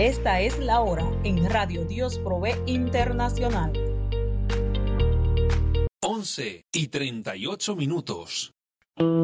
Esta es la hora en Radio Dios Provee Internacional. 11:38.